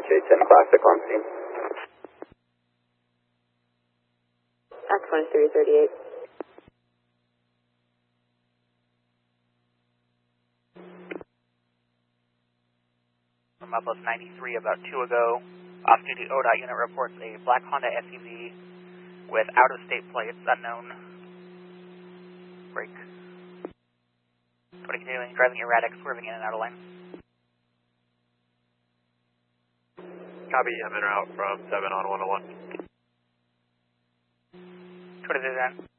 J10 Classic on scene. At 2338. From Upload 93 about 2 ago. Off-duty ODOT unit reports a black Honda SUV with out-of-state plates, unknown. Brake. 20 continuing, driving erratic, swerving in and out of lane. Copy, I'm en route from 7 on 101. 2039.